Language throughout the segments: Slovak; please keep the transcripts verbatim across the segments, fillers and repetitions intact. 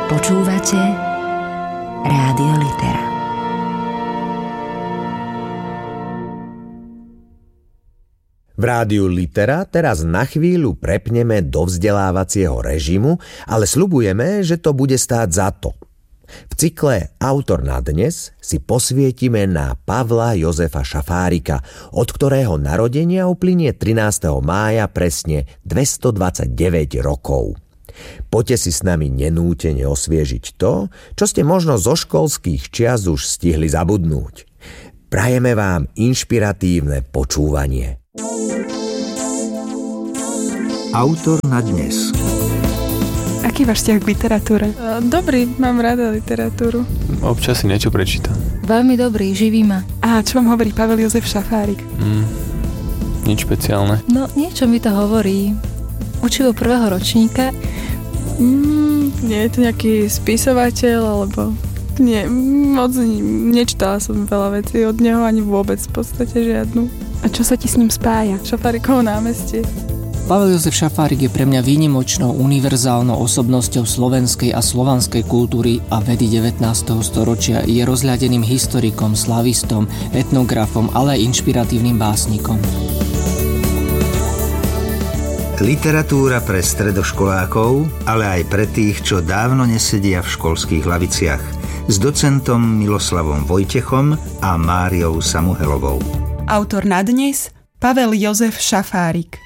Počúvate Rádio Litera. V Rádiu Litera teraz na chvíľu prepneme do vzdelávacieho režimu, ale sľubujeme, že to bude stáť za to. V cykle Autor na dnes si posvietime na Pavla Jozefa Šafárika, od ktorého narodenia uplynie trinásteho mája presne dvestodvadsaťdeväť rokov. Poďte si s nami nenútene osviežiť to, čo ste možno zo školských čias už stihli zabudnúť. Prajeme vám inšpiratívne počúvanie. Autor na dnes. Aký váš vzťah k literatúre? Dobrý, mám rada literatúru. Občas si niečo prečítam. Veľmi dobrý, živí ma. A čo vám hovorí Pavel Jozef Šafárik? Mm, nič špeciálne. No, niečo mi to hovorí. Učivo prvého ročníka. Mm, nie je to nejaký spisovateľ, alebo... Nie, moc nečítala som veľa vecí od neho, ani vôbec v podstate žiadnu. A čo sa ti s ním spája? Šafárikovo námestie. Pavel Jozef Šafárik je pre mňa výnimočnou univerzálnou osobnosťou slovenskej a slovanskej kultúry a vedy devätnásteho storočia. Je rozhľadeným historikom, slavistom, etnografom, ale aj inšpiratívnym básnikom. Literatúra pre stredoškolákov, ale aj pre tých, čo dávno nesedia v školských laviciach. S docentom Miloslavom Vojtechom a Máriou Samuhelovou. Autor na dnes Pavel Jozef Šafárik.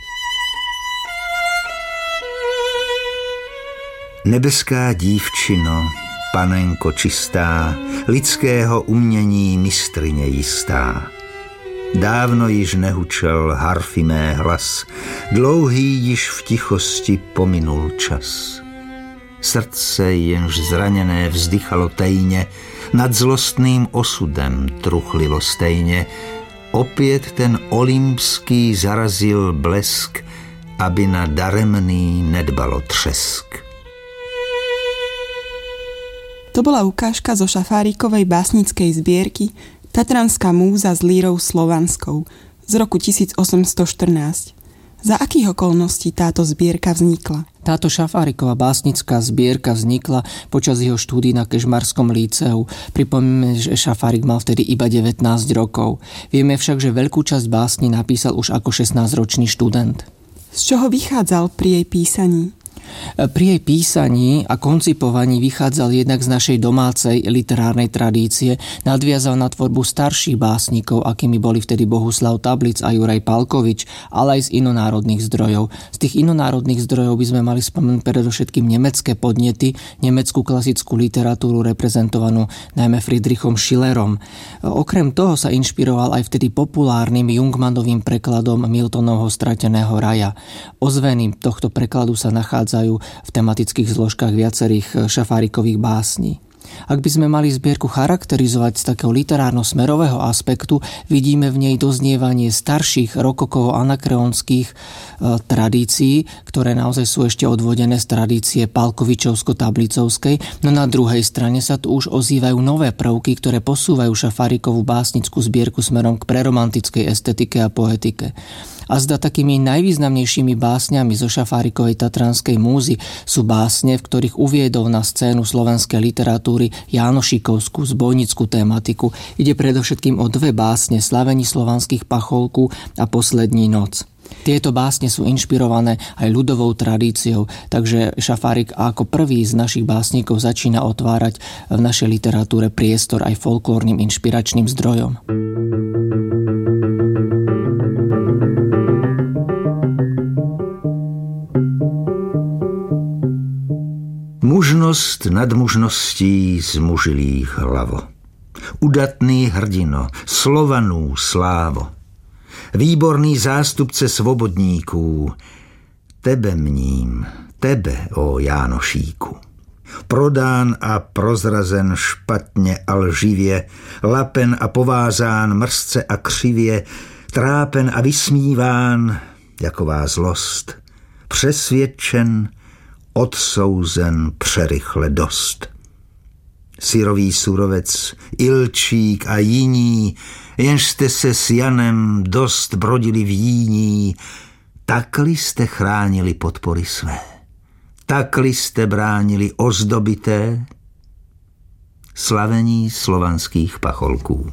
Nebeská dívčino, panenko čistá, lidského umění mistrině jistá. Dávno již nehučel harfimé hlas, dlouhý již v tichosti pominul čas. Srdce, jenž zraněné vzdychalo tejně, nad zlostným osudem truchlilo stejně. Opět ten olympský zarazil blesk, aby na daremný nedbalo třesk. To bola ukážka zo Šafárikovej básnickej zbierky Tatranská múza s lírou slovanskou z roku tisícosemstoštrnásť. Za akých okolností táto zbierka vznikla? Táto Šafáriková básnická zbierka vznikla počas jeho štúdií na Kežmarskom líceu. Pripomíme, že Šafárik mal vtedy iba devätnásť rokov. Vieme však, že veľkú časť básni napísal už ako šestnásťročný študent. Z čoho vychádzal pri jej písaní? Pri jej písaní a koncipovaní vychádzal jednak z našej domácej literárnej tradície, nadviazal na tvorbu starších básnikov, akými boli vtedy Bohuslav Tablic a Juraj Palkovič, ale aj z inonárodných zdrojov. Z tých inonárodných zdrojov by sme mali spomenúť predovšetkým nemecké podnety, nemeckú klasickú literatúru reprezentovanú najmä Friedrichom Schillerom. Okrem toho sa inšpiroval aj vtedy populárnym Jungmannovým prekladom Miltonovho Strateného raja. Ozveny tohto prekladu sa nachádza v tematických zložkách viacerých Šafárikových básní. Ak by sme mali zbierku charakterizovať z takého literárno-smerového aspektu, vidíme v nej doznievanie starších rokokovo-anakreonských e, tradícií, ktoré naozaj sú ešte odvodené z tradície Palkovičovsko-Tablicovskej, no na druhej strane sa tu už ozývajú nové prvky, ktoré posúvajú Šafárikovú básnickú zbierku smerom k preromantickej estetike a poetike. A zda takými najvýznamnejšími básňami zo Šafárikovej Tatranskej múzy sú básne, v ktorých uviedol na scénu slovenskej literatúry Jánošíkovskú zbojnickú tematiku. Ide predovšetkým o dve básne Slavení slovanských pacholku a Poslední noc. Tieto básne sú inšpirované aj ľudovou tradíciou, takže Šafárik ako prvý z našich básnikov začína otvárať v našej literatúre priestor aj folklórnym inšpiračným zdrojom. Mužnost nad mužností zmužilých hlavo. Udatný hrdino, Slovanů slávo. Výborný zástupce svobodníků. Tebe mním, tebe, ó Jánošíku. Prodán a prozrazen špatně a lživě, lapen a povázán mrzce a křivě, trápen a vysmíván, jaková zlost. Přesvědčen, odsouzen přerychle dost. Syrový surovec, Ilčík a jiní, jenž jste se s Janem dost brodili v jíní, takli jste chránili podpory své. tak liste bránili ozdobité slavení slovanských pacholků.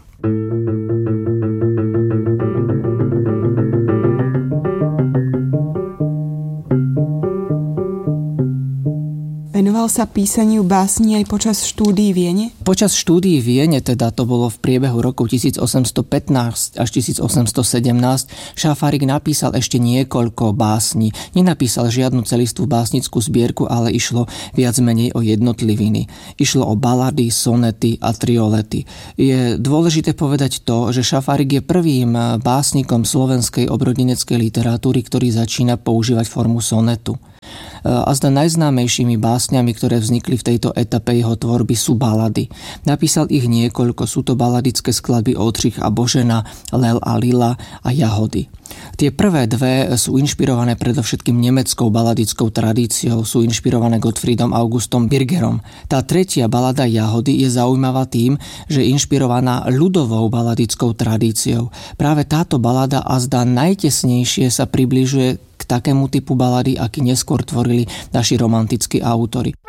Venoval sa písaniu básni aj počas štúdií v Viene? Počas štúdií v Viene, teda to bolo v priebehu rokov tisícosemstopätnásť až tisícosemstosedemnásť, Šafárik napísal ešte niekoľko básní. Nenapísal žiadnu celistvú básnickú zbierku, ale išlo viac menej o jednotliviny. Išlo o balady, sonety a triolety. Je dôležité povedať to, že Šafárik je prvým básnikom slovenskej obrodineckej literatúry, ktorý začína používať formu sonetu. A zda najznámejšími básňami, ktoré vznikli v tejto etape jeho tvorby, sú balady. Napísal ich niekoľko, sú to baladické skladby Oldřich a Božena, Lel a Lila a Jahody. Tie prvé dve sú inšpirované predovšetkým nemeckou baladickou tradíciou, sú inšpirované Gottfriedom Augustom Birgerom. Tá tretia balada Jahody je zaujímavá tým, že je inšpirovaná ľudovou baladickou tradíciou. Práve táto balada azda najtesnejšie sa približuje k takému typu balady, aký neskôr tvorili naši romantickí autori.